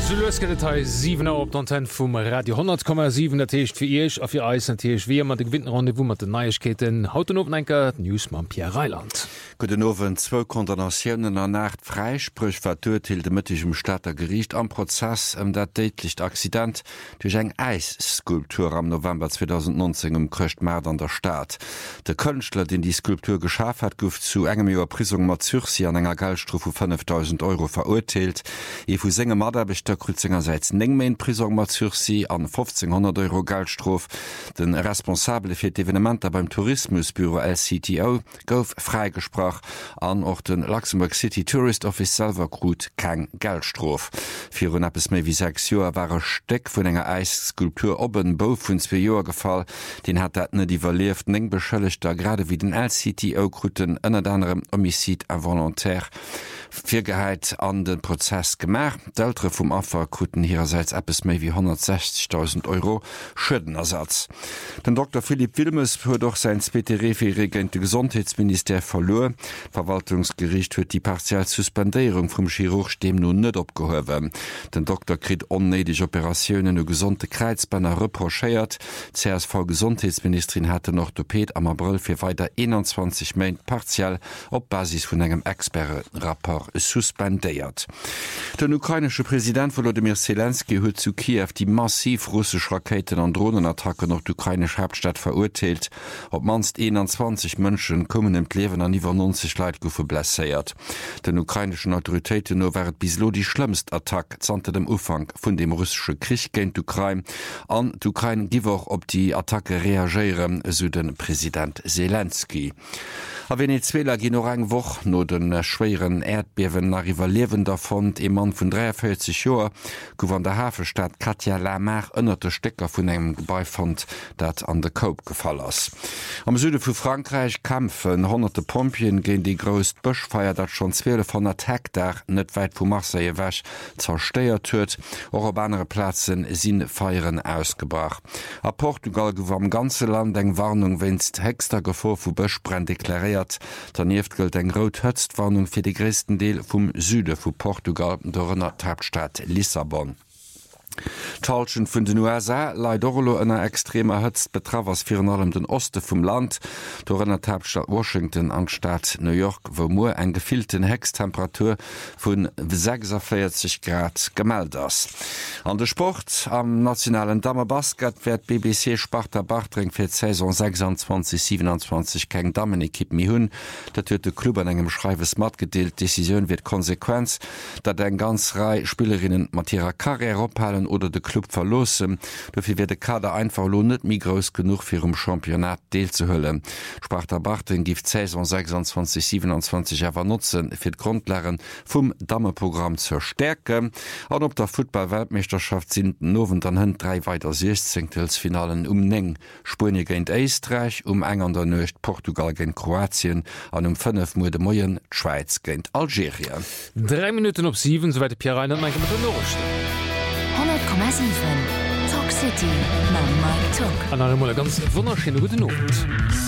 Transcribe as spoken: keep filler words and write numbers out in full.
Detail sieben op d'Antenne vum Radio hundert Komma sieben der Techt fir Ech a fir Eis Tech wie man de Gewinnerrunde wo man de Neichketen hauten op enker News ma Pierre Reiland. Guten Abend, zwei Kondamnationen an Nacht Freisprüch vertötet hielt mittigem Stadter Gericht am Prozess um dat Datelicht-Accident durch eng Eisskulptur am November zweitausendneunzehn um Kröchtmerd an der Stadt. Der Künstler, den die Skulptur geschafft hat, guft zu engem Überprisung mat Zürsi an enger Geldstrafe fünftausend Euro verurteilt. E vu Sänger Mader der Krüzingerseits nengmain Prisung mat Zürsi an fünfzehnhundert Euro Geldstrof. Den Responsable fir d'Evenementer beim Tourismusbüro L C T O gouf freigesprochen an och den Luxemburg City Tourist Office selber krut kein Geldstrof. Fi hun ab es méi wie sechs Joer war Steck vun enger Eisskulptur oben bo vun zwei Joer gefall, den hat dat net dievaluiert eng beschëllegter gerade wie den L C T O kruten ënner anderem Homizid involontaire Virgeheit an den Prozess gemacht. D'Ältre vum Affer kruten hierseits ab es méi wie hundertsechzigtausend Euro Schëdenersatz. Den Doktor Philipp Wilmes huet doch sein Speterefi-regente Gesundheitsminister verlor. Verwaltungsgericht huet die partiell Suspendierung vum Chirurg dem nun net opgehowen. Den Doktor krit onnedig Operationen u gesunde Kreizbänder reprochéiert. C S V-Gesundheitsministerin hatte noch Topet am April fir weiter einundzwanzig Mäin partiell op Basis vun engem Expertenrapport suspendéiert. Den ukrainische Präsident Volodymyr Zelensky huet zu Kiew die massiv russsisch Raketen an Drohnenattacke noch d'ukrainische Hauptstadt verurteilt. Op manst einundzwanzig Mënschen kommen im Leben an iwwer neunzig Leiit goufe blesséiert. Den ukrainischen Autoritäten no wäret bislo die schlimmst Attack zante dem Ufang vun dem russische Krieg géint d'Ukraine. An d'Ukraine giwoch op die Attacke reagieren, so den Präsident Zelensky. A Venezuela gin noch eng woch no den äh, schweren Erdbewen arriver lewen davon e Mann vun dreiundvierzig Joer gouf an der Hafenstadt Katia Lamar ënnerte Stecker vun engem Gebäi fand, dat an de Cope gefall ass. Am Süde vu Frankreich kämpfen hunderte Pompien gegen die größt Buschfeier, dat schon zwölfhundert Hektar net weit vu Marseille wäch zersteiert huet, or op andere Plätzen sinn Feieren ausgebracht. A Portugal gouf am ganze Land eng Warnung wennst hexter Gefahr vu Buschbrenn deklariert. Daneft gilt eng rot Hötztwarnung fir de größten Deel vum Süde vu Portugal dorënner Hauptstadt Lissabon. Talschen vun den U S A lei Dorlo ënner extremer Hëtzt betrawers fir allem den Oste vum Land, dorënner Hauptstadt Washington anstatt New York, wo mo eng gefilten Hextemperatur vun sechsundvierzig Grad gemeld ass. An de Sport am nationalen Dammerbasket werd B B C Sparta Bartring fir Saison sechsundzwanzig siebenundzwanzig keng Dammenekipp mi hunn, dat huet de Klub an engem Schreiwes mat gedeelt. Deciioun wird Konsequenz, dat eng ganz Rei Spielerinnen mat ihrer Karriere ophalen oder de Club verlosen. Dafür wird der Kader einfach lo net mi groß genug fir um Championat deel zu hüllen. Sparta Bartring gift Saison sechsundzwanzig siebenundzwanzig ewer nutzen fir d Grundlehren vum Dammeprogramm zur Stärke. An op der Football-Weltmeisterschaft sind nowen dann hun drei weiter sechzehntelfinalen um neng. Spanje géint Österreich, um eng an der Nøcht Portugal géint Kroatien, an um fünf Mo de Moien Schweiz géint Algerien. Drei Minuten op sieben, soweit Pierre Reiner mein Kommentar. hundert Komma sieben Talk City, man Mike Talk. An einem ganz wunderschönen guten Abend.